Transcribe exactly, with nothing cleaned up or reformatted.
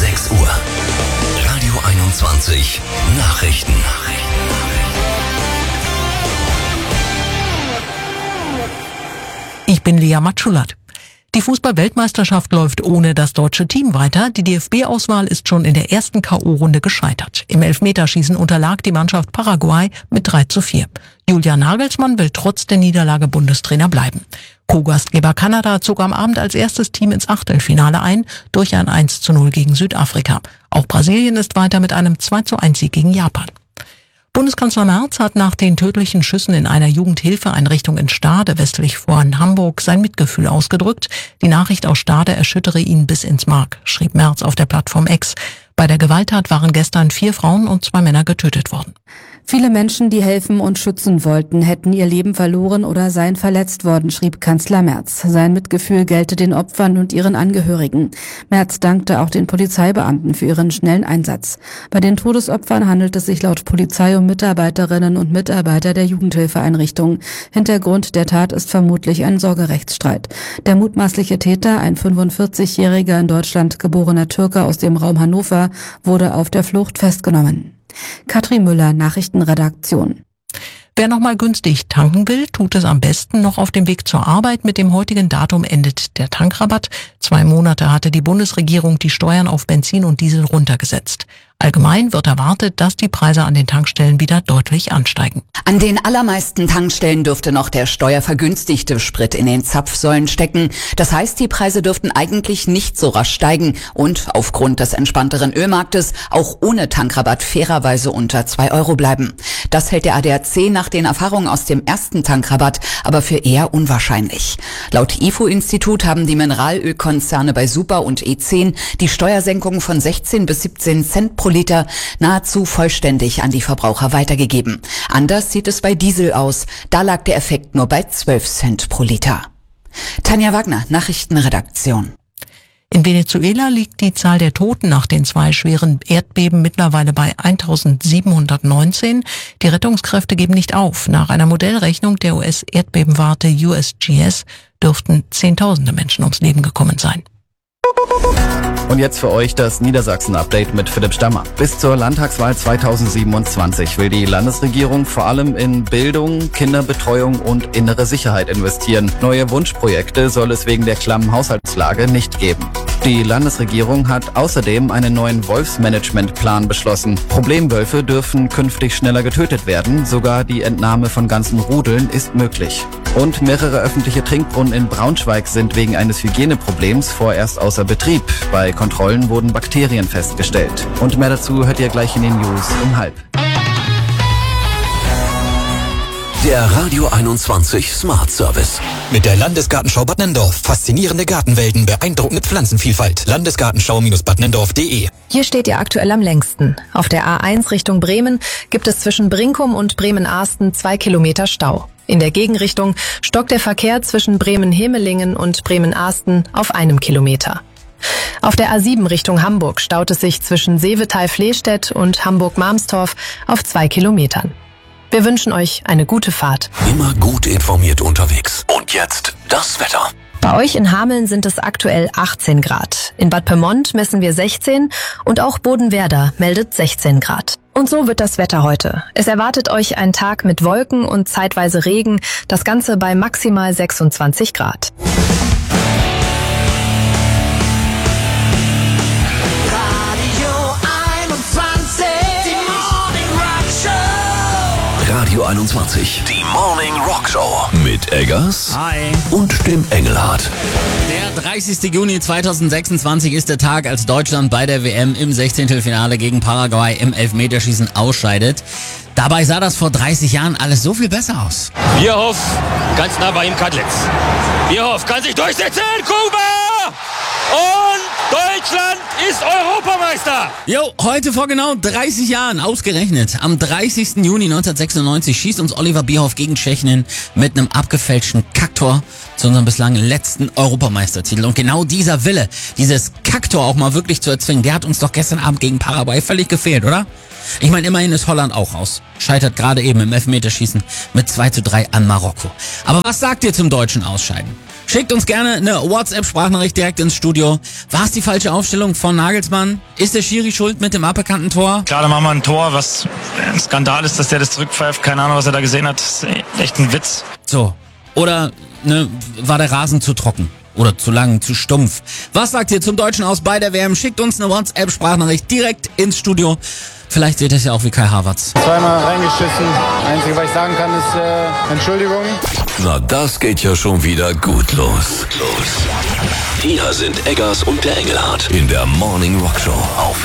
sechs Uhr. Radio einundzwanzig Nachrichten. Ich bin Lea Matschulat. Die Fußball-Weltmeisterschaft läuft ohne das deutsche Team weiter. Die D F B-Auswahl ist schon in der ersten K O-Runde gescheitert. Im Elfmeterschießen unterlag die Mannschaft Paraguay mit drei zu vier. Julian Nagelsmann will trotz der Niederlage Bundestrainer bleiben. Co-Gastgeber Kanada zog am Abend als erstes Team ins Achtelfinale ein, durch ein eins zu null gegen Südafrika. Auch Brasilien ist weiter mit einem zwei zu eins Sieg gegen Japan. Bundeskanzler Merz hat nach den tödlichen Schüssen in einer Jugendhilfeeinrichtung in Stade westlich von Hamburg sein Mitgefühl ausgedrückt. Die Nachricht aus Stade erschüttere ihn bis ins Mark, schrieb Merz auf der Plattform X. Bei der Gewalttat waren gestern vier Frauen und zwei Männer getötet worden. Viele Menschen, die helfen und schützen wollten, hätten ihr Leben verloren oder seien verletzt worden, schrieb Kanzler Merz. Sein Mitgefühl gelte den Opfern und ihren Angehörigen. Merz dankte auch den Polizeibeamten für ihren schnellen Einsatz. Bei den Todesopfern handelt es sich laut Polizei um Mitarbeiterinnen und Mitarbeiter der Jugendhilfeeinrichtung. Hintergrund der Tat ist vermutlich ein Sorgerechtsstreit. Der mutmaßliche Täter, ein fünfundvierzigjähriger in Deutschland geborener Türke aus dem Raum Hannover, wurde auf der Flucht festgenommen. Katrin Müller, Nachrichtenredaktion. Wer nochmal günstig tanken will, tut es am besten noch auf dem Weg zur Arbeit. Mit dem heutigen Datum endet der Tankrabatt. Zwei Monate hatte die Bundesregierung die Steuern auf Benzin und Diesel runtergesetzt. Allgemein wird erwartet, dass die Preise an den Tankstellen wieder deutlich ansteigen. An den allermeisten Tankstellen dürfte noch der steuervergünstigte Sprit in den Zapfsäulen stecken. Das heißt, die Preise dürften eigentlich nicht so rasch steigen und aufgrund des entspannteren Ölmarktes auch ohne Tankrabatt fairerweise unter zwei Euro bleiben. Das hält der A D A C nach den Erfahrungen aus dem ersten Tankrabatt aber für eher unwahrscheinlich. Laut I F O-Institut haben die Mineralölkonzerne bei Super und E zehn die Steuersenkung von sechzehn bis siebzehn Cent pro Liter nahezu vollständig an die Verbraucher weitergegeben. Anders sieht es bei Diesel aus. Da lag der Effekt nur bei zwölf Cent pro Liter. Tanja Wagner, Nachrichtenredaktion. In Venezuela liegt die Zahl der Toten nach den zwei schweren Erdbeben mittlerweile bei eintausendsiebenhundertneunzehn. Die Rettungskräfte geben nicht auf. Nach einer Modellrechnung der U S-Erdbebenwarte U S G S dürften Zehntausende Menschen ums Leben gekommen sein. Und jetzt für euch das Niedersachsen-Update mit Philipp Stammer. Bis zur Landtagswahl zweitausendsiebenundzwanzig will die Landesregierung vor allem in Bildung, Kinderbetreuung und innere Sicherheit investieren. Neue Wunschprojekte soll es wegen der klammen Haushaltslage nicht geben. Die Landesregierung hat außerdem einen neuen Wolfsmanagementplan beschlossen. Problemwölfe dürfen künftig schneller getötet werden. Sogar die Entnahme von ganzen Rudeln ist möglich. Und mehrere öffentliche Trinkbrunnen in Braunschweig sind wegen eines Hygieneproblems vorerst außer Betrieb. Bei Kontrollen wurden Bakterien festgestellt. Und mehr dazu hört ihr gleich in den News um halb. Der Radio einundzwanzig Smart Service. Mit der Landesgartenschau Bad Nenndorf. Faszinierende Gartenwelten, beeindruckende Pflanzenvielfalt. Landesgartenschau Bad Nenndorf punkt de. Hier steht ihr aktuell am längsten. Auf der A eins Richtung Bremen gibt es zwischen Brinkum und Bremen-Ahsten zwei Kilometer Stau. In der Gegenrichtung stockt der Verkehr zwischen Bremen-Hemelingen und Bremen-Ahsten auf einem Kilometer. Auf der A sieben Richtung Hamburg staut es sich zwischen Seevetal-Flehstedt und Hamburg-Marmstorf auf zwei Kilometern. Wir wünschen euch eine gute Fahrt. Immer gut informiert unterwegs. Und jetzt das Wetter. Bei euch in Hameln sind es aktuell achtzehn Grad. In Bad Pyrmont messen wir sechzehn und auch Bodenwerder meldet sechzehn Grad. Und so wird das Wetter heute. Es erwartet euch ein Tag mit Wolken und zeitweise Regen, das Ganze bei maximal sechsundzwanzig Grad. Radio einundzwanzig, die Morning Rock Show mit Eggers Hi. und dem Engelhardt. Der dreißigste Juni zweitausendsechsundzwanzig ist der Tag, als Deutschland bei der W M im Sechzehntelfinale gegen Paraguay im Elfmeterschießen ausscheidet. Dabei sah das vor dreißig Jahren alles so viel besser aus. Bierhoff, ganz nah bei ihm Kadlitz. Bierhoff kann sich durchsetzen, Kuba! Und Deutschland ist Europameister! Jo, heute vor genau dreißig Jahren, ausgerechnet, am dreißigsten Juni neunzehnhundertsechsundneunzig schießt uns Oliver Bierhoff gegen Tschechien mit einem abgefälschten Kacktor zu unserem bislang letzten Europameistertitel. Und genau dieser Wille, dieses Kacktor auch mal wirklich zu erzwingen, der hat uns doch gestern Abend gegen Paraguay völlig gefehlt, oder? Ich meine, immerhin ist Holland auch raus. Scheitert gerade eben im Elfmeterschießen mit zwei zu drei an Marokko. Aber was sagt ihr zum deutschen Ausscheiden? Schickt uns gerne eine WhatsApp-Sprachnachricht direkt ins Studio. War es die falsche Aufstellung von Nagelsmann? Ist der Schiri schuld mit dem aberkannten Tor? Klar, da machen wir ein Tor, was ein Skandal ist, dass der das zurückpfeift. Keine Ahnung, was er da gesehen hat. Das ist echt ein Witz. So. Oder ne, war der Rasen zu trocken? Oder zu lang, zu stumpf? Was sagt ihr zum Deutschen aus bei der W M? Schickt uns eine WhatsApp-Sprachnachricht direkt ins Studio. Vielleicht seht ihr es ja auch wie Kai Havertz. Zweimal reingeschissen. Einzige, was ich sagen kann, ist äh, Entschuldigung. Na, das geht ja schon wieder gut los. Los. Hier sind Eggers und der Engelhardt in der Morning Rock Show auf